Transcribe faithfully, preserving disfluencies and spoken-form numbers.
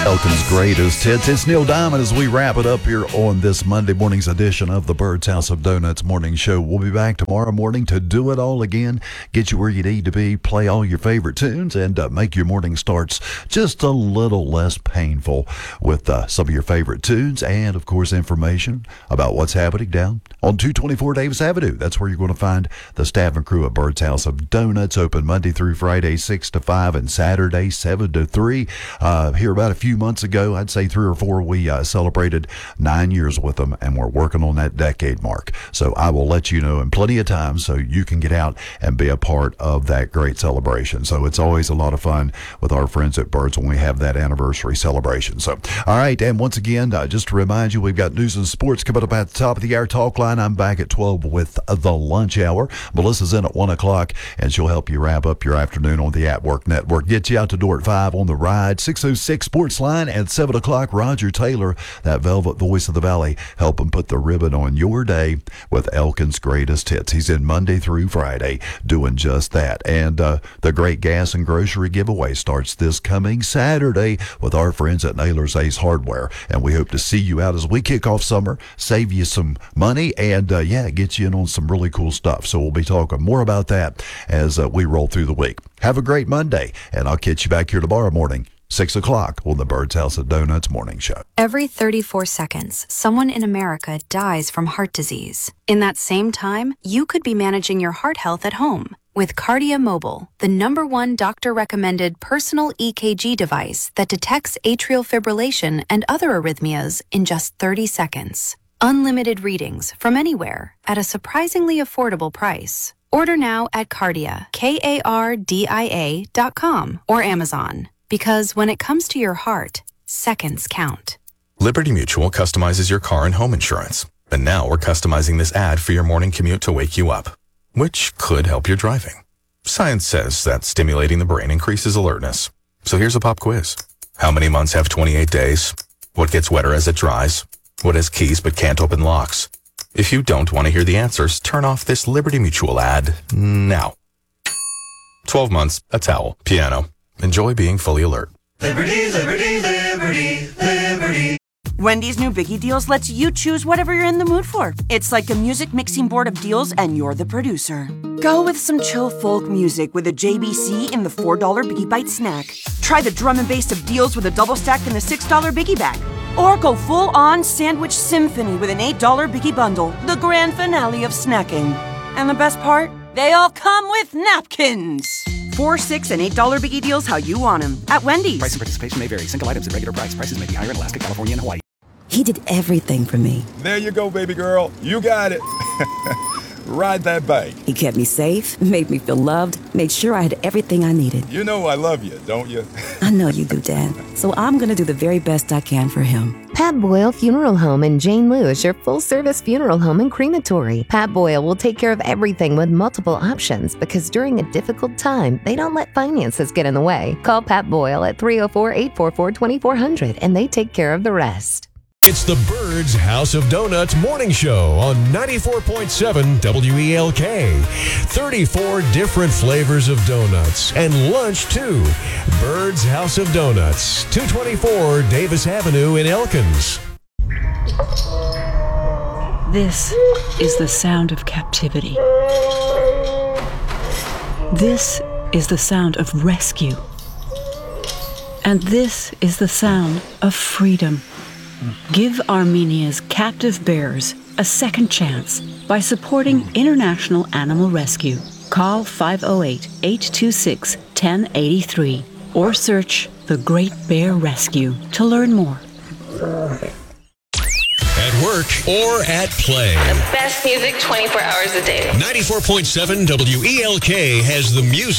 Elkin's greatest hits. It's Neil Diamond as we wrap it up here on this Monday morning's edition of the Bird's House of Donuts morning show. We'll be back tomorrow morning to do it all again, get you where you need to be, play all your favorite tunes, and uh, make your morning starts just a little less painful with uh, some of your favorite tunes and, of course, information about what's happening down on two twenty-four Davis Avenue. That's where you're going to find the staff and crew at Bird's House of Donuts, open Monday through Friday, six to five, and Saturday, seven to three. Uh, here about a few months ago, I'd say three or four, we uh, celebrated nine years with them, and we're working on that decade mark. So I will let you know in plenty of time so you can get out and be a part of that great celebration. So it's always a lot of fun with our friends at Birds when we have that anniversary celebration. So, all right, and once again, uh, just to remind you, we've got news and sports coming up at the top of the hour talk line. I'm back at twelve with the lunch hour. Melissa's in at one o'clock, and she'll help you wrap up your afternoon on the At Work Network. Get you out the door at five on the ride, six oh six Sports Line, and seven o'clock, Roger Taylor, that velvet voice of the Valley, help him put the ribbon on your day with Elkin's greatest hits. He's in Monday through Friday doing just that. And uh, the great gas and grocery giveaway starts this coming Saturday with our friends at Naylor's Ace Hardware. And we hope to see you out as we kick off summer, save you some money, and uh, yeah, get you in on some really cool stuff. So we'll be talking more about that as uh, we roll through the week. Have a great Monday, and I'll catch you back here tomorrow morning, six o'clock on the Bird's House of Donuts morning show. Every thirty-four seconds, someone in America dies from heart disease. In that same time, you could be managing your heart health at home with Cardia Mobile, the number one doctor-recommended personal E K G device that detects atrial fibrillation and other arrhythmias in just thirty seconds. Unlimited readings from anywhere at a surprisingly affordable price. Order now at Cardia, K A R D I A dot com or Amazon. Because when it comes to your heart, seconds count. Liberty Mutual customizes your car and home insurance. And now we're customizing this ad for your morning commute to wake you up, which could help your driving. Science says that stimulating the brain increases alertness. So here's a pop quiz. How many months have twenty-eight days? What gets wetter as it dries? What has keys but can't open locks? If you don't want to hear the answers, turn off this Liberty Mutual ad now. twelve months, a towel, piano. Enjoy being fully alert. Liberty, liberty, liberty, liberty. Wendy's new Biggie Deals lets you choose whatever you're in the mood for. It's like a music mixing board of deals, and you're the producer. Go with some chill folk music with a J B C in the four dollar Biggie Bite snack. Try the drum and bass of deals with a double stack in the six dollar Biggie Bag. Or go full-on sandwich symphony with an eight dollar Biggie Bundle, the grand finale of snacking. And the best part? They all come with napkins. Four, six, and eight dollar Biggie Deals how you want them at Wendy's. Price and participation may vary. Single items at regular price. Prices may be higher in Alaska, California, and Hawaii. He did everything for me. There you go, baby girl. You got it. Ride that bike. He kept me safe, made me feel loved, made sure I had everything I needed. You know I love you, don't you? I know you do, Dad. So I'm going to do the very best I can for him. Pat Boyle Funeral Home in Jane Lou is your full-service funeral home and crematory. Pat Boyle will take care of everything with multiple options because during a difficult time, they don't let finances get in the way. Call Pat Boyle at three oh four, eight four four, two four zero zero and they take care of the rest. It's the Bird's House of Donuts morning show on ninety-four point seven W E L K. thirty-four different flavors of donuts and lunch too. Bird's House of Donuts, two twenty-four Davis Avenue in Elkins. This is the sound of captivity. This is the sound of rescue. And this is the sound of freedom. Give Armenia's captive bears a second chance by supporting International Animal Rescue. Call five oh eight, eight two six, one oh eight three or search The Great Bear Rescue to learn more. At work or at play. The best music twenty-four hours a day. ninety-four point seven W E L K has the music.